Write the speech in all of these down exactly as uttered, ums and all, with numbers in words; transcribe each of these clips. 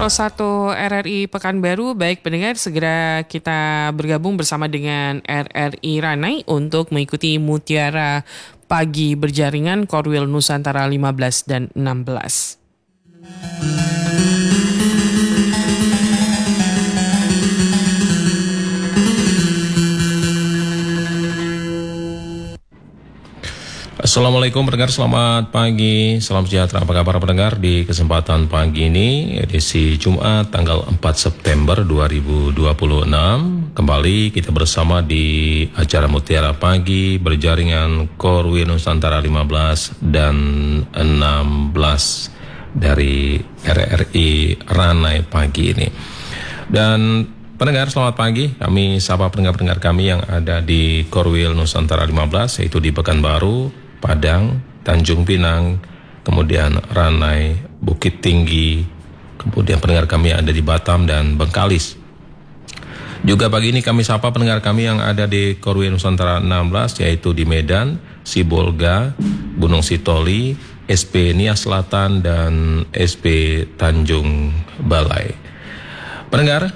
seratus satu R R I Pekanbaru. Baik pendengar, segera kita bergabung bersama dengan R R I Ranai untuk mengikuti Mutiara Pagi Berjaringan Korwil Nusantara lima belas dan enam belas. Assalamualaikum pendengar, selamat pagi, salam sejahtera. Apa kabar pendengar? Di kesempatan pagi ini, edisi Jumat tanggal empat September dua ribu dua puluh enam, kembali kita bersama di acara Mutiara Pagi Berjaringan Korwil Nusantara lima belas dan enam belas dari R R I Ranai pagi ini. Dan pendengar, selamat pagi. Kami sapa pendengar-pendengar kami yang ada di Korwil Nusantara lima belas, yaitu di Pekanbaru, Padang, Tanjung Pinang, kemudian Ranai, Bukit Tinggi, kemudian pendengar kami yang ada di Batam dan Bengkalis. Juga pagi ini kami sapa pendengar kami yang ada di Korwil Nusantara enam belas, yaitu di Medan, Sibolga, Gunung Sitoli, S P Nia Selatan, dan S P Tanjung Balai. Pendengar,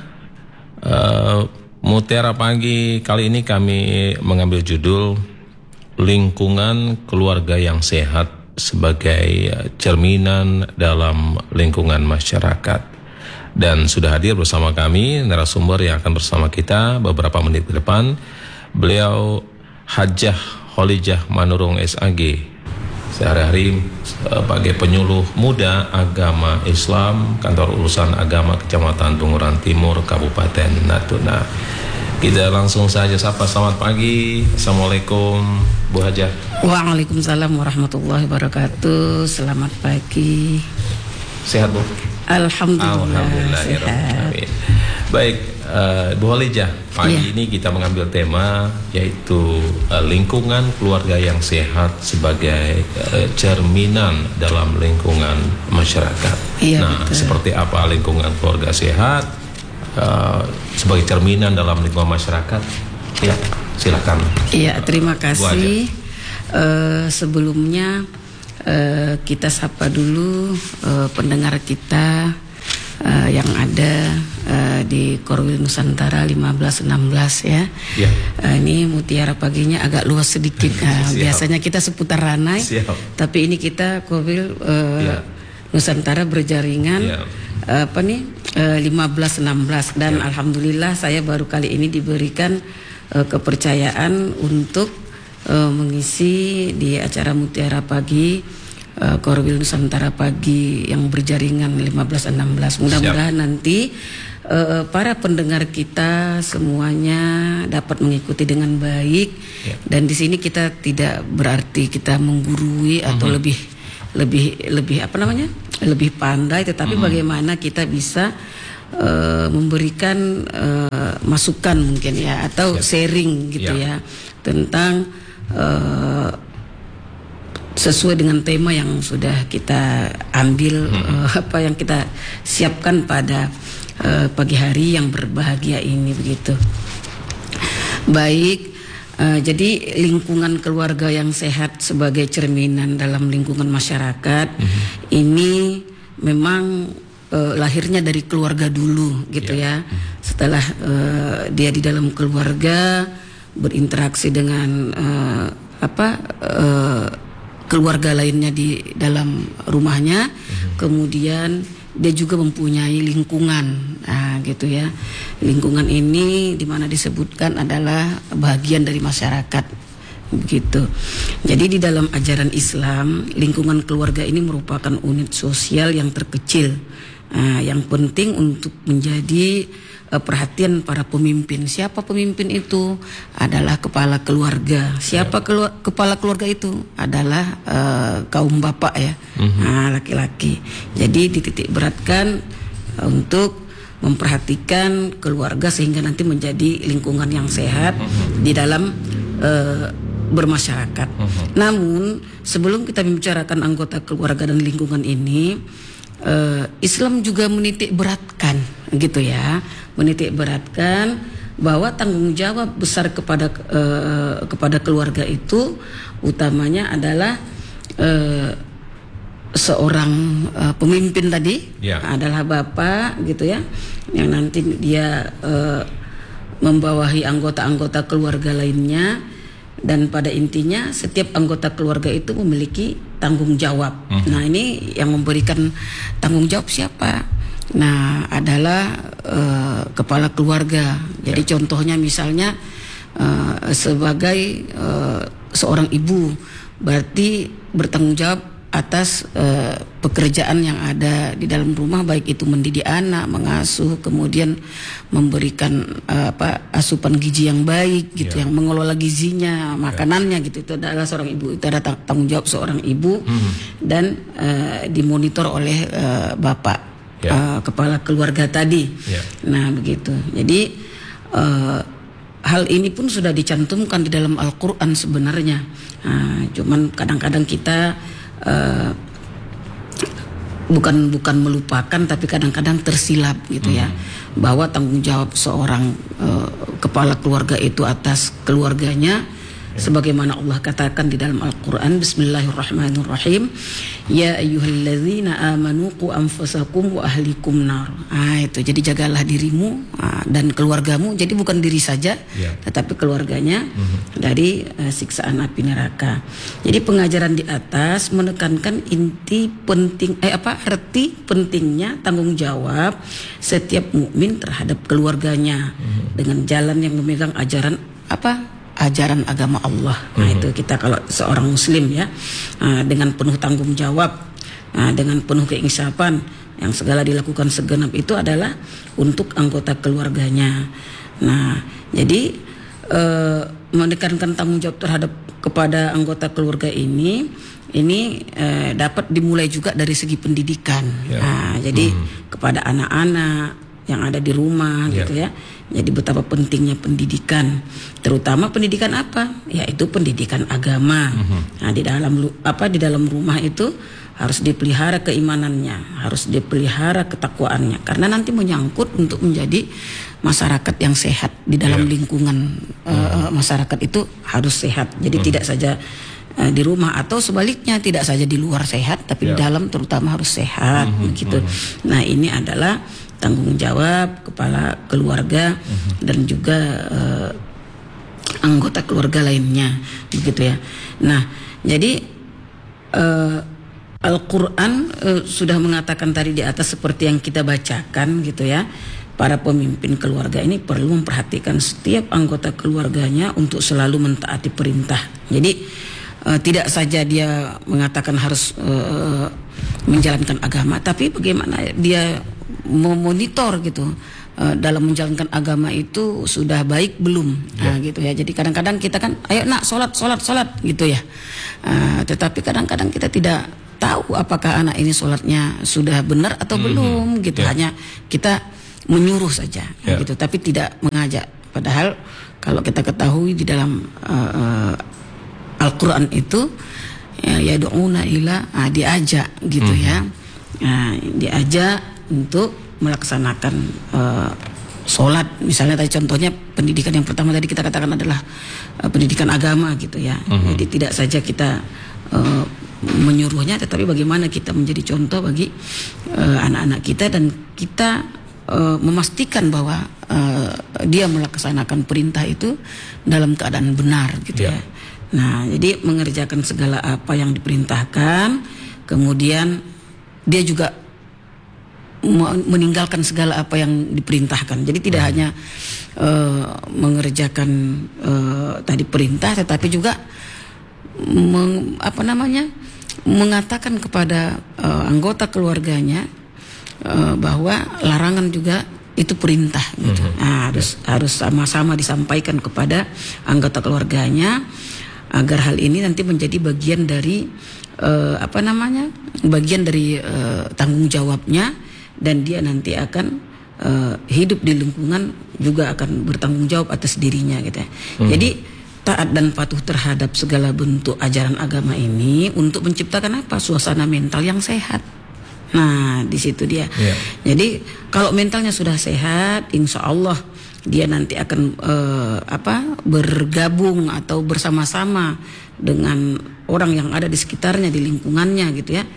uh, Mutiara Pagi kali ini kami mengambil judul Lingkungan Keluarga yang Sehat sebagai cerminan dalam lingkungan masyarakat. Dan sudah hadir bersama kami narasumber yang akan bersama kita beberapa menit ke depan. Beliau Hajah Kholijah Manurung S A G, sehari-hari sebagai penyuluh muda agama Islam, Kantor Urusan Agama Kecamatan Bunguran Timur, Kabupaten Natuna. Kita langsung saja sapa. Selamat pagi, Assalamualaikum Bu Hajah. Waalaikumsalam warahmatullahi wabarakatuh. Selamat pagi. Sehat Bu? Alhamdulillah, Alhamdulillah sehat. Ya, baik, uh, Bu Kholijah, pagi ya. Ini kita mengambil tema yaitu uh, lingkungan keluarga yang sehat sebagai uh, cerminan dalam lingkungan masyarakat. Ya, nah, betul. Seperti apa lingkungan keluarga sehat Uh, sebagai cerminan dalam lingkungan masyarakat? Ya, silakan. Iya, terima kasih. Uh, sebelumnya uh, kita sapa dulu uh, pendengar kita uh, yang ada uh, di Korwil Nusantara lima belas enam belas ya. Ya. Uh, ini Mutiara Paginya agak luas sedikit. Uh, biasanya kita seputar Ranai, Siap. Tapi ini kita Korwil uh, ya. Nusantara Berjaringan. Ya. Apa nih uh, lima belas enam belas dan ya. Alhamdulillah saya baru kali ini diberikan uh, kepercayaan untuk uh, mengisi di acara Mutiara Pagi uh, Korwil Nusantara Pagi yang berjaringan lima belas enam belas. Mudah-mudahan Siap. nanti uh, para pendengar kita semuanya dapat mengikuti dengan baik ya. Dan di sini kita tidak berarti kita menggurui uh-huh. atau lebih lebih lebih apa namanya lebih pandai, tetapi hmm. bagaimana kita bisa uh, memberikan uh, masukan mungkin ya atau Siap. sharing gitu ya, ya tentang uh, sesuai dengan tema yang sudah kita ambil hmm. uh, apa yang kita siapkan pada uh, pagi hari yang berbahagia ini begitu. Baik. Uh, jadi lingkungan keluarga yang sehat sebagai cerminan dalam lingkungan masyarakat mm-hmm. ini memang uh, lahirnya dari keluarga dulu gitu yeah. ya. Setelah uh, dia di dalam keluarga berinteraksi dengan uh, apa uh, keluarga lainnya di dalam rumahnya, mm-hmm. kemudian dia juga mempunyai lingkungan, nah, gitu ya. Lingkungan ini dimana disebutkan adalah bagian dari masyarakat, begitu. Jadi di dalam ajaran Islam, lingkungan keluarga ini merupakan unit sosial yang terkecil, nah, yang penting untuk menjadi uh, perhatian para pemimpin. Siapa pemimpin itu? Adalah kepala keluarga. Siapa kelu- kepala keluarga itu? Adalah uh, kaum bapak ya, mm-hmm. nah, laki-laki. Jadi dititik beratkan uh, untuk memperhatikan keluarga sehingga nanti menjadi lingkungan yang sehat mm-hmm. di dalam uh, bermasyarakat. Mm-hmm. Namun sebelum kita membicarakan anggota keluarga dan lingkungan ini, uh, Islam juga menitik beratkan, gitu ya, menitik beratkan bahwa tanggung jawab besar kepada uh, kepada keluarga itu utamanya adalah uh, seorang uh, pemimpin tadi ya. adalah bapak gitu ya, yang nanti dia uh, membawahi anggota-anggota keluarga lainnya, dan pada intinya setiap anggota keluarga itu memiliki tanggung jawab. Mm-hmm. Nah ini yang memberikan tanggung jawab siapa? Nah adalah uh, kepala keluarga. Jadi yeah. contohnya misalnya uh, sebagai uh, seorang ibu, berarti bertanggung jawab atas uh, pekerjaan yang ada di dalam rumah, baik itu mendidik anak, mengasuh, kemudian memberikan uh, apa asupan gizi yang baik gitu, yeah. yang mengelola gizinya, makanannya yeah. gitu. Itu adalah seorang ibu, itu ada tanggung jawab seorang ibu, mm-hmm. dan uh, dimonitor oleh uh, bapak yeah. uh, kepala keluarga tadi. Yeah. Nah begitu. Jadi uh, hal ini pun sudah dicantumkan di dalam Al-Quran sebenarnya. Nah, cuman kadang-kadang kita Uh, bukan bukan melupakan, tapi kadang-kadang tersilap gitu ya, hmm. bahwa tanggung jawab seorang uh, kepala keluarga itu atas keluarganya, ya. sebagaimana Allah katakan di dalam Al-Quran, Bismillahirrahmanirrahim, ya ayyuhalladzina amanu qu anfusakum wa ahlikum nar. Ah itu, jadi jagalah dirimu ah, dan keluargamu, jadi bukan diri saja, ya. tetapi keluarganya mm-hmm. dari uh, siksaan api neraka. Jadi pengajaran di atas menekankan inti penting eh apa arti pentingnya tanggung jawab setiap mukmin terhadap keluarganya, mm-hmm. dengan jalan yang memegang ajaran apa? ajaran agama Allah. Nah mm-hmm. itu kita kalau seorang muslim ya, uh, dengan penuh tanggung jawab, uh, dengan penuh keinsapan, yang segala dilakukan segenap itu adalah untuk anggota keluarganya. Nah jadi uh, menekankan tanggung jawab terhadap kepada anggota keluarga ini ini uh, dapat dimulai juga dari segi pendidikan. Yeah. Nah, jadi mm-hmm. kepada anak-anak yang ada di rumah yeah. gitu ya. Jadi betapa pentingnya pendidikan, terutama pendidikan apa? Yaitu pendidikan agama. Mm-hmm. Nah, di dalam apa di dalam rumah itu harus dipelihara keimanannya, harus dipelihara ketakwaannya, karena nanti menyangkut untuk menjadi masyarakat yang sehat di dalam yeah. lingkungan mm-hmm. uh, masyarakat itu harus sehat. Jadi mm-hmm. tidak saja uh, di rumah, atau sebaliknya tidak saja di luar sehat, tapi yeah. di dalam terutama harus sehat mm-hmm. gitu. Mm-hmm. Nah, ini adalah tanggung jawab kepala keluarga uh-huh. dan juga uh, anggota keluarga lainnya, begitu ya. Nah, jadi uh, Al-Quran uh, sudah mengatakan tadi di atas seperti yang kita bacakan, gitu ya. Para pemimpin keluarga ini perlu memperhatikan setiap anggota keluarganya untuk selalu mentaati perintah. Jadi uh, tidak saja dia mengatakan harus uh, menjalankan agama, tapi bagaimana dia memonitor gitu uh, dalam menjalankan agama itu sudah baik belum, yeah. nah, gitu ya. Jadi kadang-kadang kita kan, ayo nak sholat sholat sholat gitu ya, uh, tetapi kadang-kadang kita tidak tahu apakah anak ini sholatnya sudah benar atau mm-hmm. belum gitu, yeah. hanya kita menyuruh saja, yeah. gitu, tapi tidak mengajak. Padahal kalau kita ketahui di dalam uh, uh, Al-Quran itu ya yad'una ila, uh, diajak gitu mm-hmm. ya, uh, diajak untuk melaksanakan uh, sholat. Misalnya tadi contohnya pendidikan yang pertama tadi kita katakan adalah uh, pendidikan agama gitu ya. Uh-huh. Jadi tidak saja kita uh, menyuruhnya, tetapi bagaimana kita menjadi contoh bagi uh, anak-anak kita, dan kita uh, memastikan bahwa uh, dia melaksanakan perintah itu dalam keadaan benar gitu yeah. ya. Nah, jadi mengerjakan segala apa yang diperintahkan, kemudian dia juga meninggalkan segala apa yang diperintahkan. Jadi tidak hmm. hanya uh, mengerjakan uh, tadi perintah, tetapi juga meng, apa namanya mengatakan kepada uh, anggota keluarganya uh, bahwa larangan juga itu perintah. Gitu. Hmm. Nah, harus ya. harus sama-sama disampaikan kepada anggota keluarganya agar hal ini nanti menjadi bagian dari uh, apa namanya bagian dari uh, tanggung jawabnya. Dan dia nanti akan uh, hidup di lingkungan juga akan bertanggung jawab atas dirinya gitu ya. Hmm. Jadi taat dan patuh terhadap segala bentuk ajaran agama ini untuk menciptakan apa? Suasana mental yang sehat. Nah, di situ dia. Yeah. Jadi kalau mentalnya sudah sehat, insya Allah dia nanti akan uh, apa? bergabung atau bersama-sama dengan orang yang ada di sekitarnya, di lingkungannya gitu ya.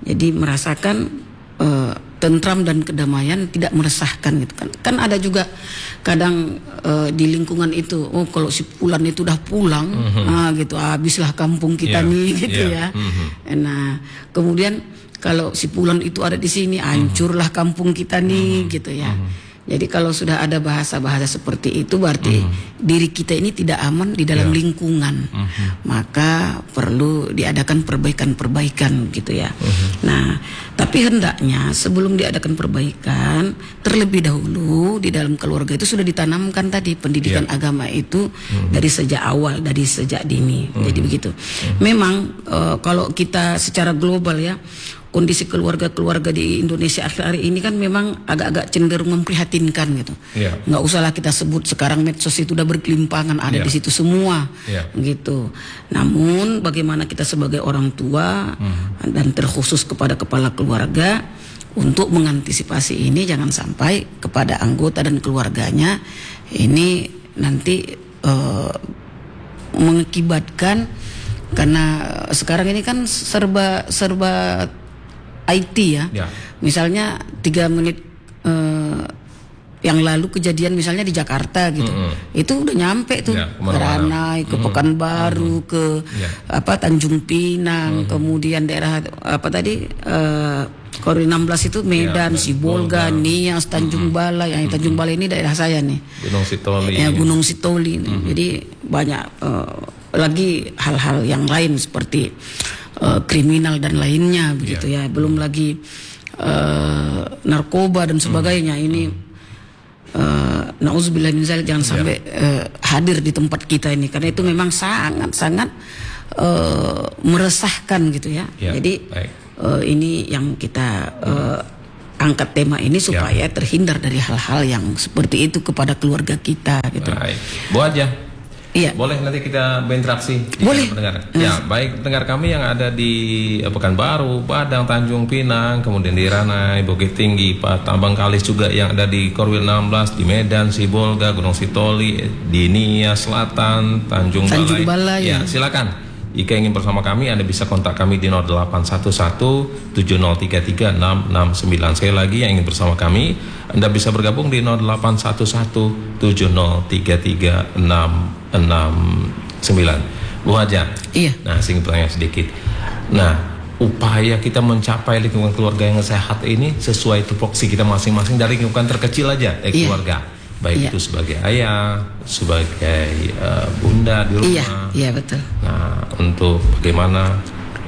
Jadi merasakan uh, tentram dan kedamaian, tidak meresahkan gitu kan. Kan ada juga kadang uh, di lingkungan itu, oh kalau si Fulan itu udah pulang, mm-hmm. ah, gitu, habislah kampung kita yeah. nih gitu yeah. ya. Mm-hmm. Nah kemudian kalau si Fulan itu ada di sini, hancurlah mm-hmm. kampung kita nih mm-hmm. gitu ya. Mm-hmm. Jadi kalau sudah ada bahasa-bahasa seperti itu berarti mm-hmm. diri kita ini tidak aman di dalam yeah. lingkungan. Mm-hmm. Maka perlu diadakan perbaikan-perbaikan gitu ya. Mm-hmm. Nah, tapi hendaknya sebelum diadakan perbaikan, terlebih dahulu di dalam keluarga itu sudah ditanamkan tadi pendidikan yeah. agama itu mm-hmm. dari sejak awal, dari sejak dini. Mm-hmm. Jadi begitu. Mm-hmm. Memang uh, kalau kita secara global ya, kondisi keluarga-keluarga di Indonesia akhir-akhir ini kan memang agak-agak cenderung memprihatinkan gitu. Yeah. Nggak usahlah kita sebut sekarang medsos itu udah berkelimpangan ada yeah. di situ semua, yeah. gitu. Namun bagaimana kita sebagai orang tua mm. dan terkhusus kepada kepala keluarga untuk mengantisipasi ini jangan sampai kepada anggota dan keluarganya ini nanti uh, mengakibatkan, karena sekarang ini kan serba serba I T ya. ya. Misalnya tiga menit uh, yang lalu kejadian misalnya di Jakarta gitu, mm-hmm. itu udah nyampe tuh ya, ke Ranai, ke mm-hmm. Pekanbaru, mm-hmm. ke ya. apa Tanjung Pinang, mm-hmm. kemudian daerah apa tadi uh, Korwil enam belas itu Medan, ya, Sibolga, Nias, Tanjung mm-hmm. Balai. Yang mm-hmm. Tanjung Balai ini daerah saya nih. Gunung Sitoli. Ya Gunung Sitoli. Mm-hmm. Jadi banyak uh, lagi hal-hal yang lain seperti uh, kriminal dan lainnya begitu yeah. ya. Belum lagi uh, narkoba dan sebagainya. Mm. Ini uh, nauzubillah min zalik, jangan sampai yeah. uh, hadir di tempat kita ini, karena itu memang sangat-sangat uh, meresahkan gitu ya. Yeah. Jadi uh, ini yang kita uh, angkat tema ini supaya yeah. terhindar dari hal-hal yang seperti itu kepada keluarga kita gitu. Baik. Bu aja. Iya. Boleh nanti kita berinteraksi. Boleh. Pendengar. Ya, baik pendengar kami yang ada di Pekanbaru, Padang, Tanjung Pinang, kemudian di Ranai, Bukit Tinggi, Tambang Kalis juga yang ada di Korwil enam belas, di Medan, Sibolga, Gunung Sitoli, di Nias Selatan, Tanjung, Tanjung Balai. Ya, silakan. Jika ingin bersama kami, Anda bisa kontak kami di nol delapan satu satu tujuh nol tiga tiga enam enam sembilan. Sekali lagi yang ingin bersama kami, Anda bisa bergabung di nol delapan satu satu tujuh nol tiga tiga enam enam sembilan. Bu Haja. Iya. Nah, singkat bertanya sedikit. Nah, upaya kita mencapai lingkungan keluarga yang sehat ini sesuai tupoksi kita masing-masing dari lingkungan terkecil aja, eh, iya. keluarga. Baik iya. itu sebagai ayah, sebagai uh, bunda di rumah. Iya, iya betul. Nah, untuk bagaimana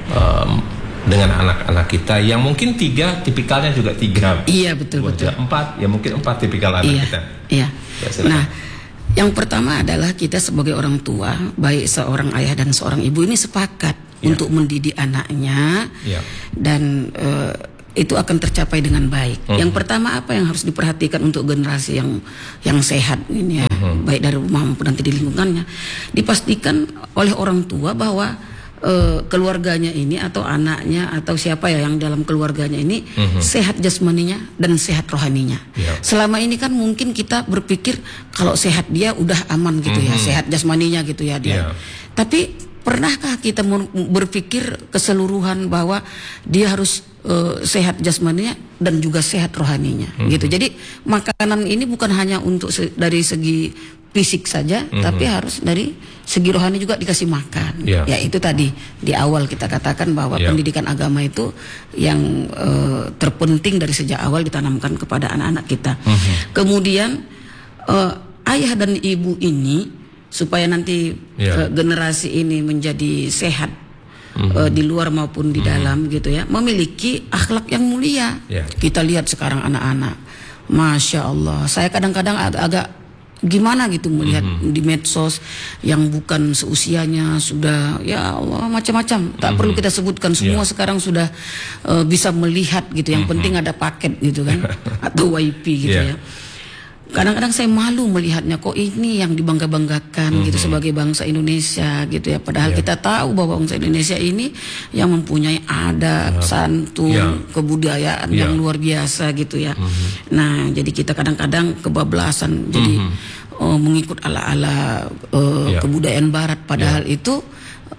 um, dengan anak-anak kita yang mungkin tiga, tipikalnya juga tiga. Iya betul betul. Empat, ya mungkin empat tipikal anak iya, kita. Iya. Ya, nah, yang pertama adalah kita sebagai orang tua, baik seorang ayah dan seorang ibu ini sepakat iya. untuk mendidik anaknya iya. dan uh, itu akan tercapai dengan baik. Mm-hmm. Yang pertama apa yang harus diperhatikan untuk generasi yang yang sehat ini ya, mm-hmm. baik dari rumah maupun nanti di lingkungannya, dipastikan oleh orang tua bahwa uh, keluarganya ini atau anaknya atau siapa ya yang dalam keluarganya ini mm-hmm. sehat jasmaninya dan sehat rohaninya. Yeah. Selama ini kan mungkin kita berpikir kalau sehat dia udah aman gitu mm-hmm. ya, sehat jasmaninya gitu ya dia. Yeah. Tapi pernahkah kita berpikir keseluruhan bahwa dia harus uh, sehat jasmaninya dan juga sehat rohaninya, mm-hmm. gitu. Jadi makanan ini bukan hanya untuk se dari segi fisik saja, mm-hmm. tapi harus dari segi rohani juga dikasih makan. Yeah. Ya itu tadi di awal kita katakan bahwa yeah. pendidikan agama itu yang uh, terpenting dari sejak awal ditanamkan kepada anak-anak kita. Mm-hmm. Kemudian uh, ayah dan ibu ini supaya nanti yeah. uh, generasi ini menjadi sehat mm-hmm. uh, di luar maupun di mm-hmm. dalam gitu ya, memiliki akhlak yang mulia. Yeah. Kita lihat sekarang anak-anak, masya Allah, saya kadang-kadang agak-agak gimana gitu melihat mm-hmm. di medsos yang bukan seusianya sudah ya Allah macam-macam. Tak mm-hmm. perlu kita sebutkan, semua yeah. sekarang sudah uh, bisa melihat gitu. Yang mm-hmm. penting ada paket gitu kan atau W I P gitu yeah. ya. Kadang-kadang saya malu melihatnya, kok ini yang dibangga-banggakan mm-hmm. gitu sebagai bangsa Indonesia gitu ya. Padahal yeah. kita tahu bahwa bangsa Indonesia ini yang mempunyai adat, yeah. santun, yeah. kebudayaan yeah. yang luar biasa gitu ya. Mm-hmm. Nah, jadi kita kadang-kadang kebablasan, jadi mm-hmm. uh, mengikut ala-ala uh, yeah. kebudayaan Barat. Padahal yeah. itu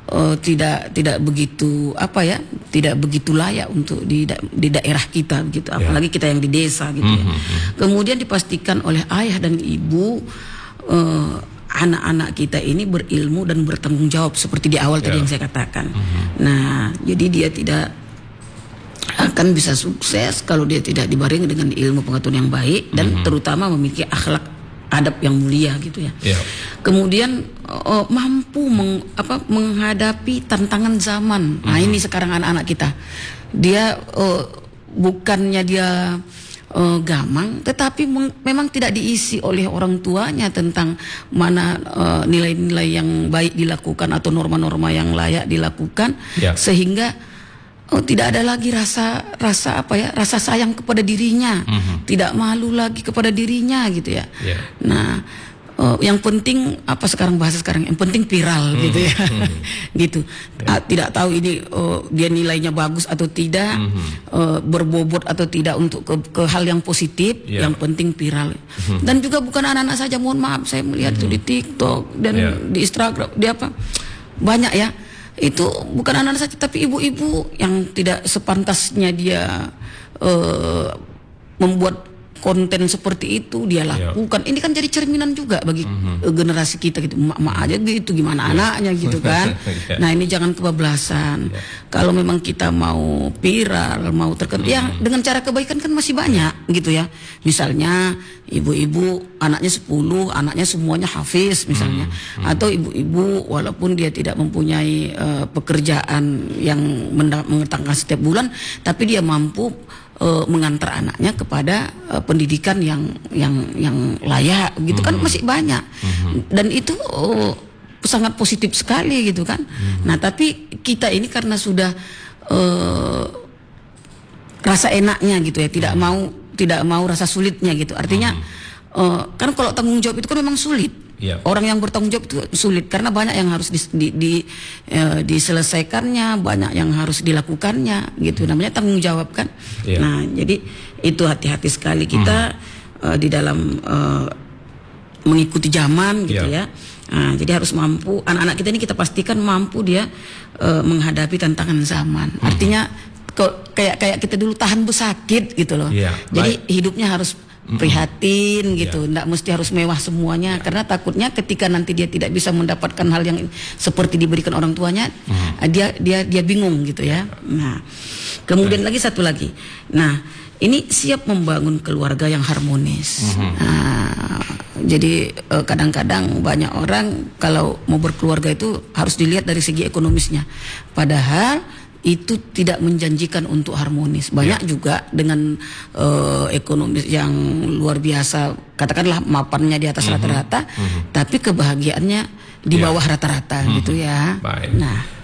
uh, tidak tidak begitu apa ya, tidak begitu layak untuk di da di daerah kita gitu, apalagi yeah. kita yang di desa gitu. Mm-hmm. ya. Kemudian dipastikan oleh ayah dan ibu uh, anak-anak kita ini berilmu dan bertanggung jawab seperti di awal yeah. tadi yang saya katakan. Mm-hmm. Nah, jadi dia tidak akan bisa sukses kalau dia tidak dibarengi dengan ilmu pengetahuan yang baik dan mm-hmm. terutama memiliki akhlak adab yang mulia gitu ya. Yeah. Kemudian uh, mampu meng, apa, menghadapi tantangan zaman. Mm-hmm. Nah ini sekarang anak-anak kita, dia uh, bukannya dia uh, gamang, tetapi memang tidak diisi oleh orang tuanya tentang mana uh, nilai-nilai yang baik dilakukan atau norma-norma yang layak dilakukan, yeah. sehingga oh, tidak ada lagi rasa rasa apa ya rasa sayang kepada dirinya, mm-hmm. tidak malu lagi kepada dirinya gitu ya. Yeah. Nah, uh, yang penting apa sekarang bahasa sekarang, yang penting viral mm-hmm. gitu ya, mm-hmm. gitu. Yeah. Uh, tidak tahu ini uh, dia nilainya bagus atau tidak, mm-hmm. uh, berbobot atau tidak untuk ke, ke hal yang positif, yeah. yang penting viral. Mm-hmm. Dan juga bukan anak-anak saja, mohon maaf saya melihat mm-hmm. itu di TikTok dan yeah. di Instagram, di apa banyak ya. Itu bukan anak-anak saja, tapi ibu-ibu yang tidak sepantasnya dia uh, membuat konten seperti itu dia lakukan. Yeah. Ini kan jadi cerminan juga bagi mm-hmm. uh, generasi kita gitu. Mak-mak aja gitu, gimana yeah. anaknya gitu kan. yeah. Nah ini jangan kebablasan. Yeah. Kalau memang kita mau viral, mau terkenal, mm-hmm. ya dengan cara kebaikan kan masih banyak gitu ya. Misalnya ibu-ibu anaknya sepuluh, anaknya semuanya hafiz misalnya. Mm-hmm. Atau ibu-ibu walaupun dia tidak mempunyai uh, pekerjaan yang mengetangkan setiap bulan, tapi dia mampu Uh, mengantar anaknya kepada uh, pendidikan yang yang yang layak gitu, mm-hmm. kan masih banyak, mm-hmm. dan itu uh, sangat positif sekali gitu kan. Mm-hmm. Nah tapi kita ini karena sudah uh, rasa enaknya gitu ya, tidak mm-hmm. mau tidak mau rasa sulitnya gitu, artinya mm-hmm. uh, kan kalau tanggung jawab itu kan memang sulit. Yeah. Orang yang bertanggung jawab itu sulit karena banyak yang harus di, di, di, uh, diselesaikannya, banyak yang harus dilakukannya gitu. Namanya tanggung jawab kan. Yeah. Nah, jadi itu hati-hati sekali kita mm. uh, di dalam uh, mengikuti zaman gitu yeah. ya. Nah, jadi harus mampu, anak-anak kita ini kita pastikan mampu dia uh, menghadapi tantangan zaman. Mm. Artinya kok kayak kayak kita dulu tahan besakit gitu loh. Yeah. Jadi Baik. hidupnya harus prihatin gitu, yeah. nggak mesti harus mewah semuanya, yeah. karena takutnya ketika nanti dia tidak bisa mendapatkan hal yang seperti diberikan orang tuanya, mm. dia dia dia bingung gitu ya. Nah, kemudian yeah. lagi satu lagi, nah ini siap membangun keluarga yang harmonis. Mm-hmm. Nah, jadi kadang-kadang banyak orang kalau mau berkeluarga itu harus dilihat dari segi ekonomisnya, padahal itu tidak menjanjikan untuk harmonis. Banyak yeah. juga dengan uh, ekonomis yang luar biasa, katakanlah mapannya di atas mm-hmm. rata-rata, mm-hmm. tapi kebahagiaannya di yeah. bawah rata-rata mm-hmm. gitu ya. Baik. Nah,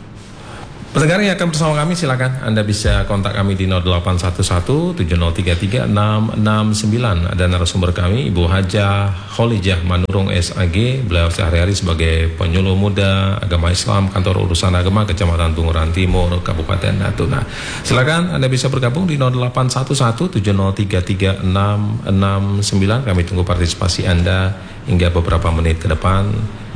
pendengar yang akan bersama kami silakan Anda bisa kontak kami di nol delapan satu satu tujuh nol tiga tiga enam enam sembilan. Ada narasumber kami Ibu Hajah Kholijah Manurung S A G. Beliau sehari-hari sebagai penyuluh muda agama Islam Kantor Urusan Agama Kecamatan Bunguran Timur Kabupaten Natuna. Silakan Anda bisa bergabung di nol delapan satu satu tujuh nol tiga tiga enam enam sembilan. Kami tunggu partisipasi Anda hingga beberapa menit ke depan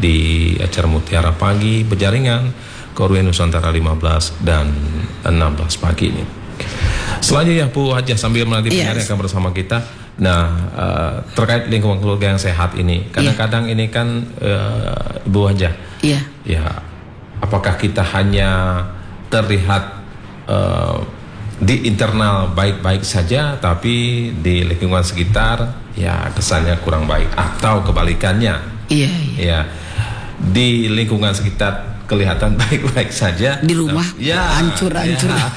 di acara Mutiara Pagi Berjaringan Korwil Nusantara lima belas dan enam belas pagi ini. Selanjutnya Bu Hajah sambil menanti pendengar yes. yang akan bersama kita. Nah uh, terkait lingkungan keluarga yang sehat ini, kadang-kadang yeah. ini kan uh, Bu Hajah, yeah. ya apakah kita hanya terlihat uh, di internal baik-baik saja, tapi di lingkungan sekitar ya kesannya kurang baik, atau kebalikannya, yeah, yeah. ya di lingkungan sekitar kelihatan baik-baik saja, di rumah ya, hancur-hancur. Ya.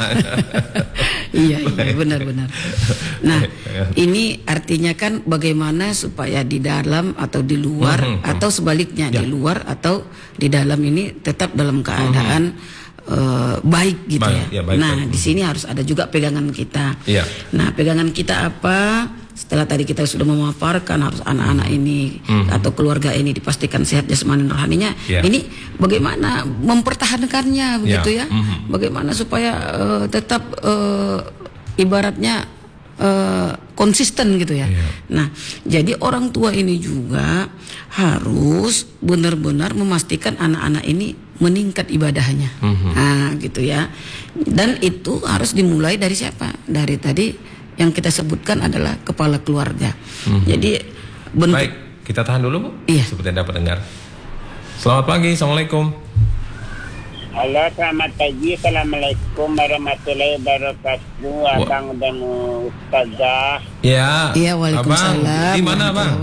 Iya, iya benar-benar. Nah, ini artinya kan bagaimana supaya di dalam atau di luar mm-hmm. atau sebaliknya ya. Di luar atau di dalam ini tetap dalam keadaan mm-hmm. uh, baik gitu baik, ya. ya baik, nah, baik. Di sini harus ada juga pegangan kita. Ya. Nah, pegangan kita apa? Setelah tadi kita sudah memaparkan harus anak-anak ini mm-hmm. atau keluarga ini dipastikan sehat jasmani rohaninya. Yeah. Ini bagaimana mempertahankannya begitu yeah. ya? Mm-hmm. Bagaimana supaya uh, tetap uh, ibaratnya uh, konsisten gitu ya. Yeah. Nah, jadi orang tua ini juga harus benar-benar memastikan anak-anak ini meningkat ibadahnya. Mm-hmm. Nah, gitu ya. Dan itu harus dimulai dari siapa? Dari tadi yang kita sebutkan adalah kepala keluarga. Mm-hmm. Jadi bentuk. Baik, kita tahan dulu Bu. Iya. Seperti yang dapat dengar. Selamat pagi, assalamualaikum. Halo, selamat pagi. Assalamualaikum warahmatullahi wabarakatuh. Abang dan Ustazah. Ya. Iya, waalaikumsalam. Di mana Bang?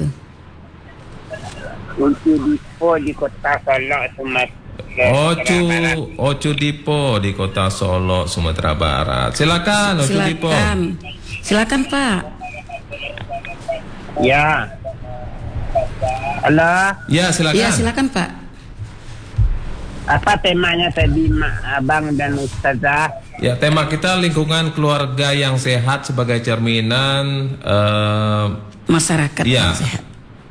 Ocu Dipo di Kota Solo, Sumatera. Ocu, Ocu Dipo di Kota Solo, Sumatera Barat. Silakan Ocu Dipo. Silakan. Silakan Pak. Ya. Halo. Ya, silakan. Iya, silakan Pak. Apa temanya tadi Abang dan Ustazah? Ya, tema kita lingkungan keluarga yang sehat sebagai cerminan uh, masyarakat ya. yang sehat.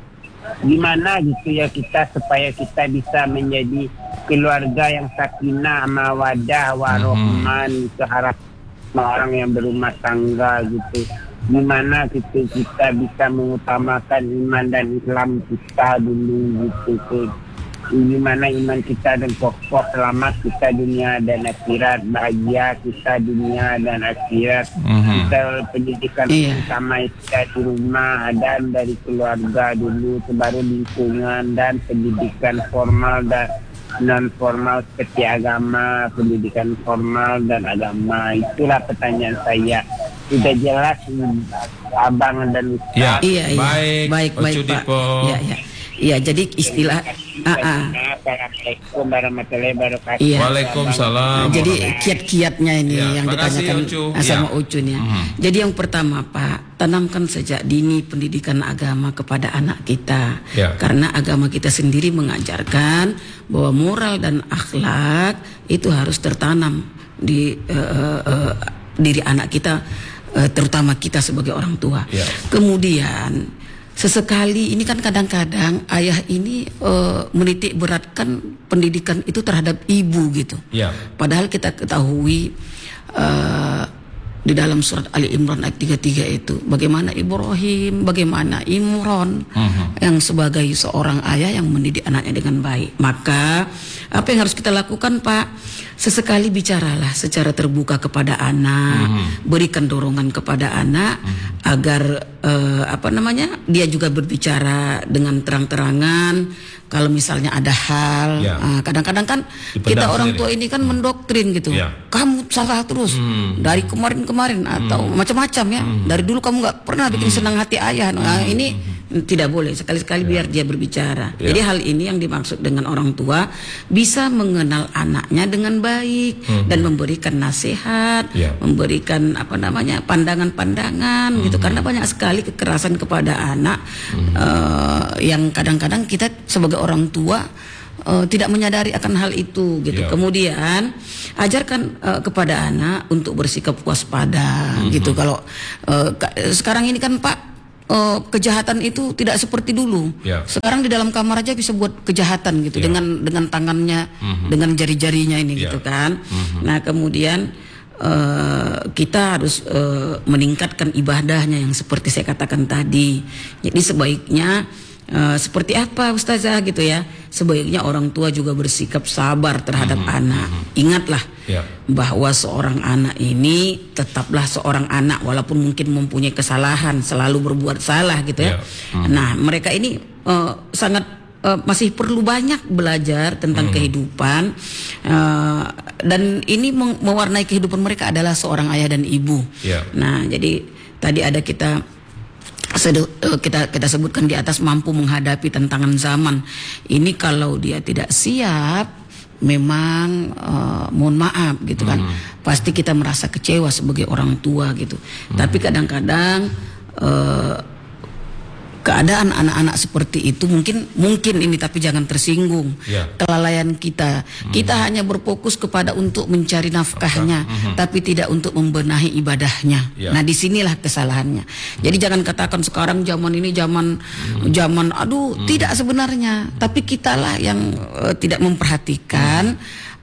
Gimana gitu ya kita supaya kita bisa menjadi keluarga yang sakinah, mawadah, warohman, mm-hmm. keharap orang yang berumah tangga gitu. Gimana gitu kita bisa mengutamakan iman dan Islam kita dulu gitu. Gimana iman kita dan kokoh selamat kita dunia dan akhirat, bahagia kita dunia dan akhirat. Mm-hmm. Kita pendidikan yeah. utama kita di rumah dan dari keluarga dulu, baru lingkungan dan pendidikan formal dan non formal seperti agama, pendidikan formal dan agama. Itulah pertanyaan saya. Sudah jelas Abang dan Ustaz. Ya, iya, iya. Baik, baik, baik Pak. Iya, iya. Iya, jadi istilah uh-uh. Assalamualaikum warahmatullahi wabarakatuh. Iya. Waalaikumsalam. Nah, jadi kiat-kiatnya ini ya, yang ditanyakan sama ya. Ucun ya. Hmm. Jadi yang pertama Pak, tanamkan sejak dini pendidikan agama kepada anak kita. Ya. Karena agama kita sendiri mengajarkan bahwa moral dan akhlak itu harus tertanam di uh, uh, diri anak kita, uh, terutama kita sebagai orang tua. Ya. Kemudian sesekali ini kan kadang-kadang ayah ini uh, menitik beratkan pendidikan itu terhadap ibu gitu. Ya. Padahal kita ketahui uh, di dalam surat Ali Imran ayat tiga puluh tiga itu bagaimana Ibrahim, bagaimana Imran uh-huh. yang sebagai seorang ayah yang mendidik anaknya dengan baik. Maka apa yang harus kita lakukan Pak? Sesekali bicaralah secara terbuka kepada anak, uh-huh. berikan dorongan kepada anak uh-huh. agar uh, apa namanya dia juga berbicara dengan terang-terangan. Kalau misalnya ada hal, ya. uh, kadang-kadang kan dipendam kita orang sendiri. Tua ini kan hmm. mendoktrin gitu, ya. Kamu salah terus hmm. dari kemarin-kemarin atau hmm. macam-macam ya, hmm. dari dulu kamu nggak pernah bikin hmm. senang hati ayah. Nah hmm. ini tidak boleh, sekali-sekali ya. Biar dia berbicara. Ya. Jadi hal ini yang dimaksud dengan orang tua bisa mengenal anaknya dengan baik hmm. dan memberikan nasihat, ya. Memberikan apa namanya pandangan-pandangan hmm. gitu. Karena banyak sekali kekerasan kepada anak hmm. uh, yang kadang-kadang kita sebagai orang tua uh, tidak menyadari akan hal itu gitu. Yeah. Kemudian ajarkan uh, kepada anak untuk bersikap waspada mm-hmm. gitu. Kalau uh, sekarang ini kan Pak uh, kejahatan itu tidak seperti dulu. Yeah. Sekarang di dalam kamar aja bisa buat kejahatan gitu yeah. dengan dengan tangannya, mm-hmm. dengan jari-jarinya ini yeah. gitu kan. Mm-hmm. Nah kemudian Uh, kita harus uh, meningkatkan ibadahnya yang seperti saya katakan tadi. Jadi sebaiknya uh, seperti apa Ustazah gitu ya. Sebaiknya orang tua juga bersikap sabar terhadap mm-hmm. anak. Ingatlah yeah. bahwa seorang anak ini tetaplah seorang anak walaupun mungkin mempunyai kesalahan, selalu berbuat salah gitu ya. Yeah. Mm-hmm. Nah, mereka ini uh, sangat Uh, masih perlu banyak belajar tentang hmm. kehidupan uh, dan ini meng- mewarnai kehidupan mereka adalah seorang ayah dan ibu. Yeah. Nah, jadi tadi ada kita sedu- uh, kita kita sebutkan di atas mampu menghadapi tantangan zaman. Ini kalau dia tidak siap, memang uh, mohon maaf gitu kan, hmm. pasti kita merasa kecewa sebagai orang tua gitu. Hmm. Tapi kadang-kadang uh, keadaan anak-anak seperti itu mungkin mungkin ini tapi jangan tersinggung yeah. kelalaian kita mm. kita hanya berfokus kepada untuk mencari nafkahnya mm-hmm. tapi tidak untuk membenahi ibadahnya yeah. Nah disinilah kesalahannya mm. Jadi jangan katakan sekarang zaman ini zaman mm. zaman aduh mm. tidak sebenarnya tapi kitalah yang uh, tidak memperhatikan mm.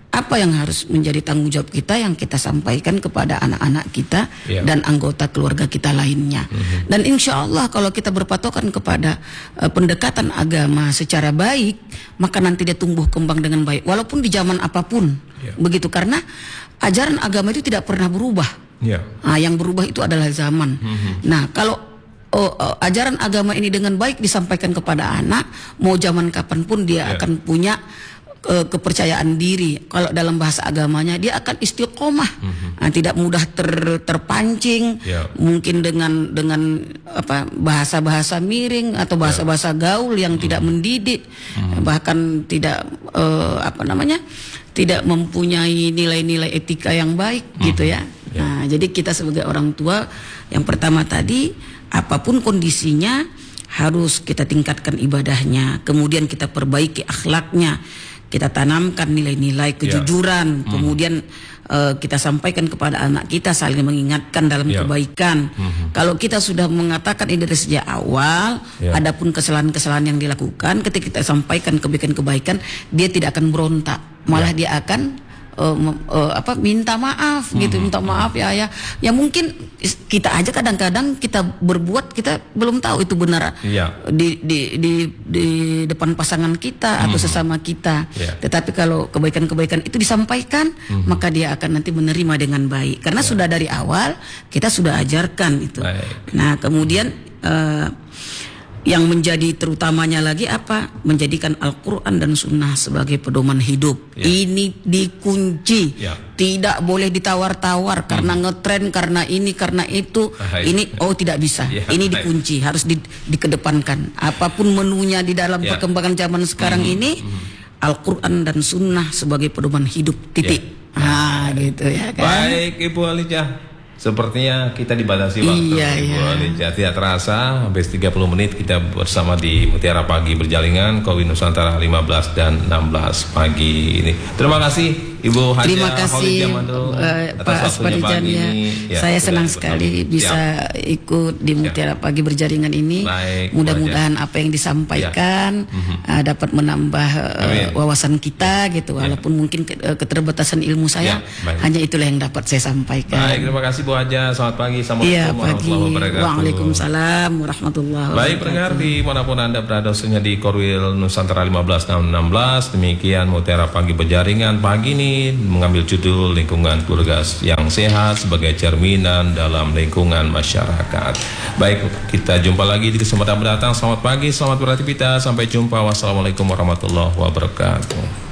apa yang harus menjadi tanggung jawab kita yang kita sampaikan kepada anak-anak kita yeah. dan anggota keluarga kita lainnya. Mm-hmm. Dan insya Allah kalau kita berpatokan kepada uh, pendekatan agama secara baik, maka nanti dia tumbuh kembang dengan baik. Walaupun di zaman apapun, yeah. begitu, karena ajaran agama itu tidak pernah berubah. Yeah. Nah, yang berubah itu adalah zaman. Mm-hmm. Nah, kalau oh, oh, ajaran agama ini dengan baik disampaikan kepada anak, mau zaman kapanpun dia yeah. akan punya kepercayaan diri. Kalau dalam bahasa agamanya dia akan istiqomah, mm-hmm. nah, tidak mudah ter, terpancing, yeah. mungkin dengan dengan apa bahasa-bahasa miring atau bahasa-bahasa gaul yang mm-hmm. tidak mendidik, mm-hmm. bahkan tidak uh, apa namanya tidak mempunyai nilai-nilai etika yang baik, mm-hmm. gitu ya. Yeah. Nah, jadi kita sebagai orang tua, yang pertama tadi, apapun kondisinya harus kita tingkatkan ibadahnya, kemudian kita perbaiki akhlaknya. Kita tanamkan nilai-nilai kejujuran, yeah. kemudian uh, kita sampaikan kepada anak kita, saling mengingatkan dalam yeah. kebaikan. Mm-hmm. Kalau kita sudah mengatakan ini dari sejak awal, yeah. adapun kesalahan-kesalahan yang dilakukan, ketika kita sampaikan kebaikan-kebaikan, dia tidak akan berontak, malah yeah. dia akan Uh, uh, apa minta maaf hmm. gitu, minta maaf ya ya ya mungkin kita aja kadang-kadang kita berbuat kita belum tahu itu benar ya. di, di di di depan pasangan kita hmm. atau sesama kita ya. Tetapi kalau kebaikan-kebaikan itu disampaikan, hmm. maka dia akan nanti menerima dengan baik karena ya. Sudah dari awal kita sudah ajarkan itu. Baik. Nah kemudian uh, yang menjadi terutamanya lagi apa? Menjadikan Al-Quran dan Sunnah sebagai pedoman hidup. Ya. Ini dikunci, ya. Tidak boleh ditawar-tawar hmm. karena ngetren, karena ini, karena itu. Ah, ini oh tidak bisa. Ya, ini dikunci, harus di, dikedepankan. Apapun menunya di dalam ya. Perkembangan zaman sekarang hmm. ini, hmm. Al-Quran dan Sunnah sebagai pedoman hidup. Titik. Ya. Nah, gitu ya kan. Baik, Ibu Alijah. Sepertinya kita dibatasi waktu, iya, Ibu iya. Alijah. Tidak terasa, habis tiga puluh menit kita bersama di Mutiara Pagi Berjaringan, Kowi Nusantara lima belas dan enam belas pagi ini. Terima kasih Ibu Hajah. Terima kasih uh, Pak Asparjan ya. ya. Saya senang sekali bersama. Bisa ya. Ikut di Mutiara ya. Pagi Berjaringan ini. Mudah-mudahan apa yang disampaikan ya. uh, dapat menambah uh, wawasan kita gitu. Ya. Walaupun mungkin keterbatasan ilmu saya, ya. Hanya itulah yang dapat saya sampaikan. Baik, terima kasih Bu Hajah. Selamat pagi. Assalamualaikum ya, warahmatullahi wabarakatuh. Waalaikumsalam warahmatullahi wabarakatuh. Baik pendengar dimanapun Anda berada, khususnya di Korwil Nusantara lima belas dan enam belas. Demikian Mutiara Pagi Berjaringan pagi ini mengambil judul lingkungan keluarga yang sehat sebagai cerminan dalam lingkungan masyarakat. Baik, kita jumpa lagi di kesempatan mendatang. Selamat pagi, selamat beraktivitas. Sampai jumpa. Wassalamualaikum warahmatullahi wabarakatuh.